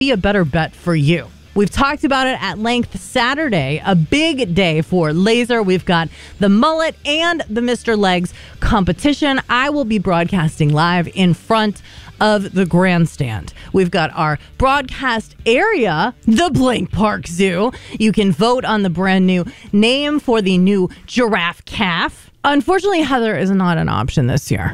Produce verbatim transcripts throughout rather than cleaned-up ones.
be a better bet for you. We've talked about it at length. Saturday, a big day for Laser. We've got the Mullet and the Mister Legs competition. I will be broadcasting live in front of the grandstand. We've got our broadcast area, the Blank Park Zoo. You can vote on the brand new name for the new giraffe calf. Unfortunately, Heather is not an option this year.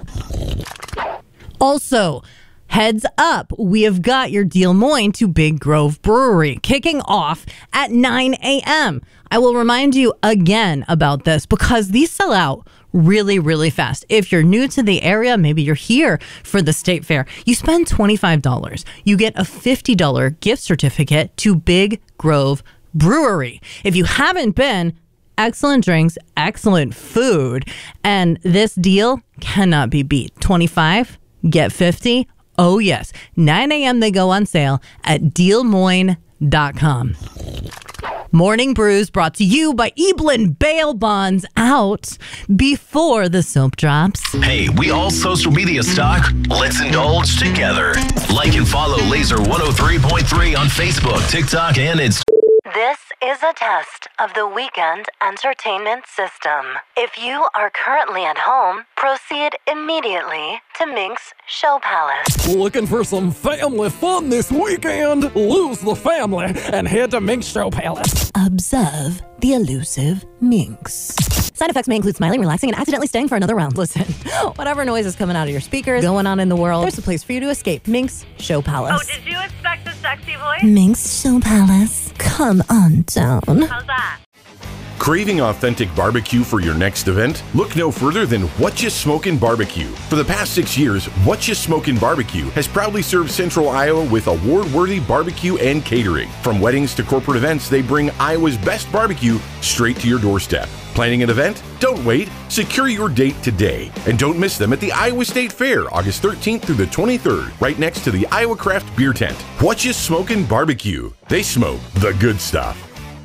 Also, heads up, we have got your Des Moines to Big Grove Brewery kicking off at nine a.m. I will remind you again about this because these sell out really, really fast. If you're new to the area, maybe you're here for the state fair, you spend twenty-five dollars. You get a fifty dollars gift certificate to Big Grove Brewery. If you haven't been, excellent drinks, excellent food, and this deal cannot be beat. twenty-five, get fifty. Oh, yes. nine a.m. they go on sale at Des Moines dot com. Morning Brews brought to you by Eblin Bail Bonds, out before the soap drops. Hey, we all social media stock. Let's indulge together. Like and follow Laser one oh three point three on Facebook, TikTok, and Instagram. This is a test of the weekend entertainment system. If you are currently at home, proceed immediately to Minx Show Palace. Looking for some family fun this weekend? Lose the family and head to Minx Show Palace. Observe the elusive Minx. Side effects may include smiling, relaxing, and accidentally staying for another round. Listen, whatever noise is coming out of your speakers, going on in the world, there's a place for you to escape. Minx Show Palace. Oh, did you expect a sexy voice? Minx Show Palace. Come on down. How's that? Craving authentic barbecue for your next event? Look no further than What Ya Smokin' Barbecue. For the past six years, What Ya Smokin' Barbecue has proudly served Central Iowa with award-worthy barbecue and catering. From weddings to corporate events, they bring Iowa's best barbecue straight to your doorstep. Planning an event? Don't wait. Secure your date today. And don't miss them at the Iowa State Fair, August thirteenth through the twenty-third, right next to the Iowa Craft Beer Tent. What Ya Smokin' Barbecue. They smoke the good stuff.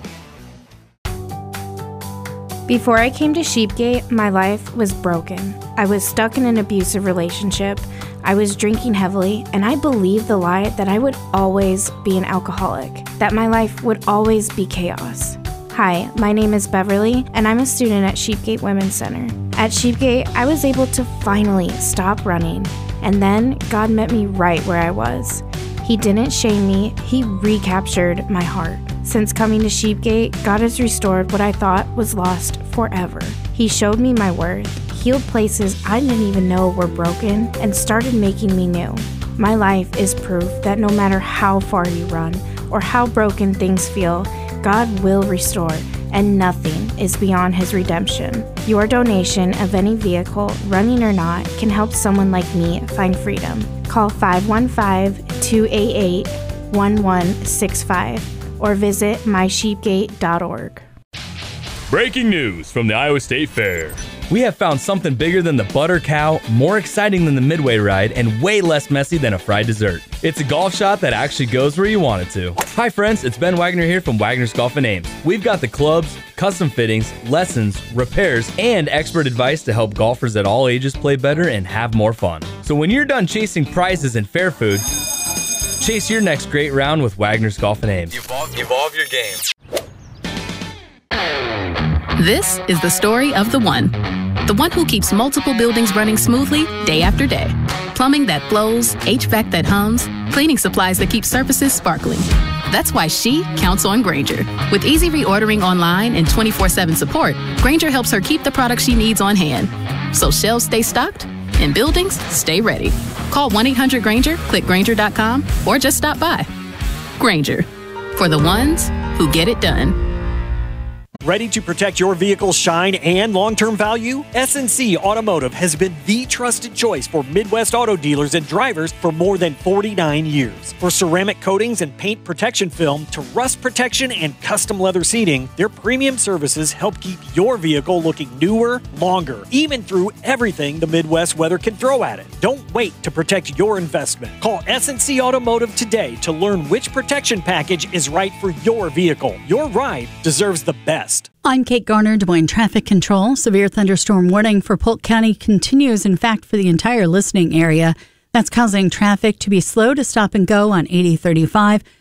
Before I came to Sheepgate, my life was broken. I was stuck in an abusive relationship. I was drinking heavily, and I believed the lie that I would always be an alcoholic, that my life would always be chaos. Hi, my name is Beverly, and I'm a student at Sheepgate Women's Center. At Sheepgate, I was able to finally stop running, and then God met me right where I was. He didn't shame me, He recaptured my heart. Since coming to Sheepgate, God has restored what I thought was lost forever. He showed me my worth, healed places I didn't even know were broken, and started making me new. My life is proof that no matter how far you run or how broken things feel, God will restore, and nothing is beyond His redemption. Your donation of any vehicle, running or not, can help someone like me find freedom. Call five one five, two eight eight, one one six five or visit my sheepgate dot org. Breaking news from the Iowa State Fair. We have found something bigger than the butter cow, more exciting than the Midway ride, and way less messy than a fried dessert. It's a golf shot that actually goes where you want it to. Hi friends, it's Ben Wagner here from Wagner's Golf and Ames. We've got the clubs, custom fittings, lessons, repairs, and expert advice to help golfers at all ages play better and have more fun. So when you're done chasing prizes and fair food, chase your next great round with Wagner's Golf and Ames. Evolve, evolve your game. This is the story of the one. The one who keeps multiple buildings running smoothly day after day. Plumbing that flows, H V A C that hums, cleaning supplies that keep surfaces sparkling. That's why she counts on Grainger. With easy reordering online and twenty-four seven support, Grainger helps her keep the products she needs on hand. So shelves stay stocked and buildings stay ready. Call one eight hundred Grainger, click Grainger dot com, or just stop by. Grainger, for the ones who get it done. Ready to protect your vehicle's shine and long-term value? S and C Automotive has been the trusted choice for Midwest auto dealers and drivers for more than forty-nine years. For ceramic coatings and paint protection film to rust protection and custom leather seating, their premium services help keep your vehicle looking newer, longer, even through everything the Midwest weather can throw at it. Don't wait to protect your investment. Call S and C Automotive today to learn which protection package is right for your vehicle. Your ride deserves the best. I'm Kate Garner, Des Moines Traffic Control. Severe thunderstorm warning for Polk County continues, in fact, for the entire listening area. That's causing traffic to be slow to stop and go on eighty thirty-five